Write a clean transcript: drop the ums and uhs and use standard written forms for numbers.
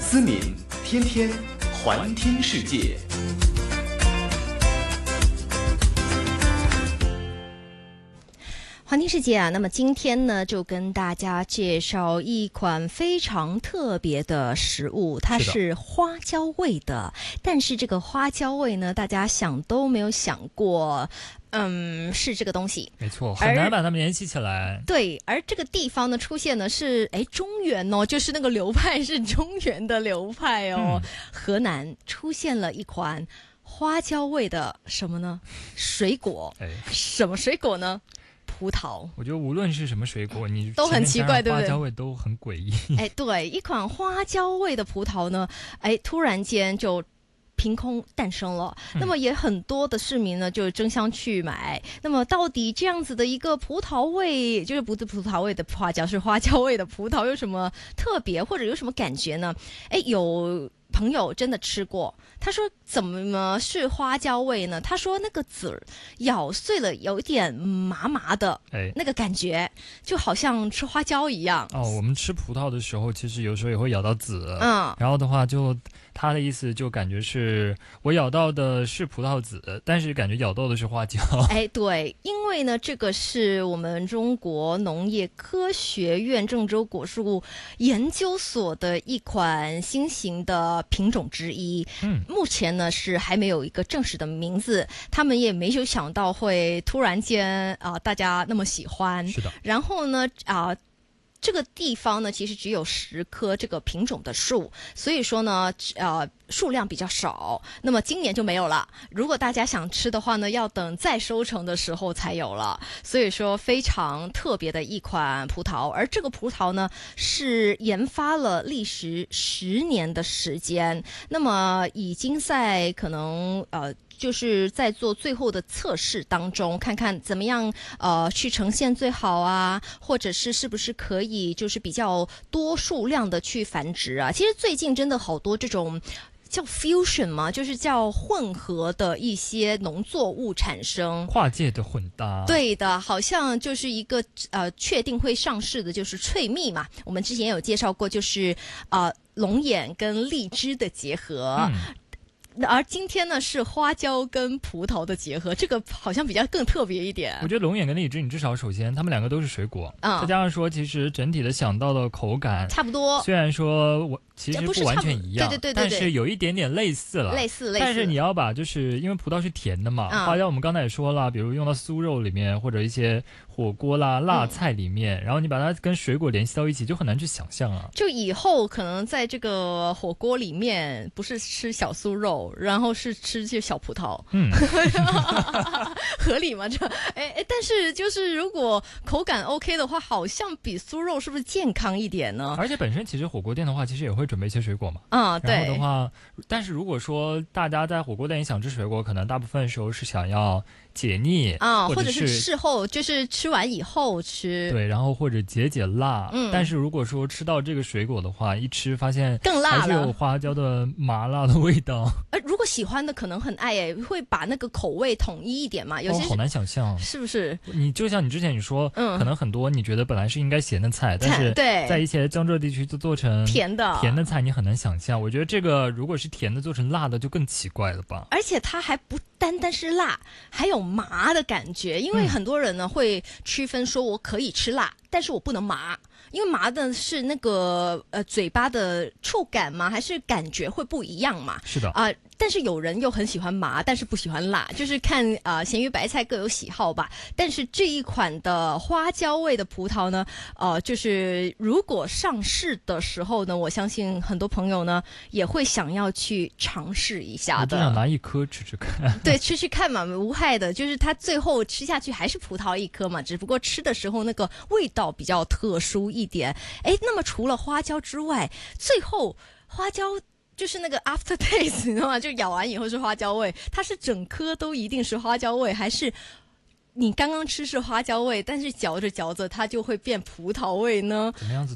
思敏天天环听世界。 环听世界啊，那么今天呢，就跟大家介绍一款非常特别的食物，它是花椒味的。但是这个花椒味呢，大家想都没有想过，是这个东西。 没错，很难把它们联系起来。 对，而这个地方呢，出现的是中原哦，就是那个流派是中原的流派哦。河南出现了一款花椒味的什么呢？水果。什么水果呢？葡萄。 我觉得无论是什么水果，你都很奇怪，对不对？ 花椒味都很诡异。 对，一款花椒味的葡萄呢，突然间就凭空诞生了。那么也很多的市民呢就争相去买。那么到底这样子的一个葡萄味，就是不是葡萄味的花椒，是花椒味的葡萄，有什么特别或者有什么感觉呢？有朋友真的吃过，他说怎么是花椒味呢？他说那个籽咬碎了有点麻麻的，那个感觉就好像吃花椒一样。 我们吃葡萄的时候其实有时候也会咬到籽，然后的话就他的意思就感觉是我咬到的是葡萄籽，但是感觉咬到的是花椒。 对，因为呢这个是我们中国农业科学院郑州果树研究所的一款新型的品种之一。目前呢是还没有一个正式的名字，他们也没有想到会突然间大家那么喜欢。 是的。 然后呢这个地方呢，其实只有10棵这个品种的树，所以说呢，数量比较少。那么今年就没有了。如果大家想吃的话呢，要等再收成的时候才有了。所以说非常特别的一款葡萄，而这个葡萄呢，是研发了历时10年的时间。那么已经在可能就是在做最后的测试当中，看看怎么样去呈现最好啊，或者是不是可以就是比较多数量的去繁殖啊。其实最近真的好多这种叫 fusion 嘛，就是叫混合的一些农作物产生， 跨界的混搭。 对的，好像就是一个确定会上市的就是脆蜜嘛，我们之前有介绍过，就是龙眼跟荔枝的结合。而今天呢是花椒跟葡萄的结合，这个好像比较更特别一点。 我觉得龙眼跟荔枝，你至少首先他们两个都是水果，再加上说其实整体的想到的口感差不多， 虽然说我其实不完全一样， 对， 但是有一点点类似了， 类似。 但是你要把就是因为葡萄是甜的嘛，花椒我们刚才也说了，比如用到酥肉里面或者一些火锅啦、辣菜里面，然后你把它跟水果联系到一起，就很难去想象啊。 就以后可能在这个火锅里面，不是吃小酥肉，然后是吃这小葡萄，合理吗？但是就是如果口感 OK 的话，好像比酥肉是不是健康一点呢？ 而且本身其实火锅店的话，其实也会准备一些水果嘛。 对。 然后的话，但是如果说大家在火锅店里想吃水果，可能大部分时候是想要解腻或者是事后就是吃完以后吃， 对，然后或者解辣。但是如果说吃到这个水果的话，一吃发现更辣了， 还是有花椒的麻辣的味道。 如果喜欢的可能很爱会把那个口味统一一点嘛。有些好难想象， 是不是？ 你就像你之前你说，可能很多你觉得本来是应该咸的菜，但是在一些江浙地区就做成甜的菜，你很难想象。我觉得这个如果是甜的做成辣的就更奇怪了吧。 而且它还不单单是辣，还有麻的感觉。因为很多人呢会区分说我可以吃辣，但是我不能麻。因为麻的是那个嘴巴的触感吗？还是感觉会不一样嘛？ 是的但是有人又很喜欢麻，但是不喜欢辣，就是看咸鱼白菜各有喜好吧。但是这一款的花椒味的葡萄呢，就是如果上市的时候呢，我相信很多朋友呢也会想要去尝试一下的。 我就想拿一颗吃吃看。 对，吃吃看嘛，无害的。就是它最后吃下去还是葡萄一颗嘛，只不过吃的时候那个味道比较特殊一点。那么除了花椒之外，最后花椒就是那个 after taste， 你知道吗？就咬完以后是花椒味，它是整颗都一定是花椒味，还是你刚刚吃是花椒味，但是嚼着嚼着它就会变葡萄味呢？ 怎么样子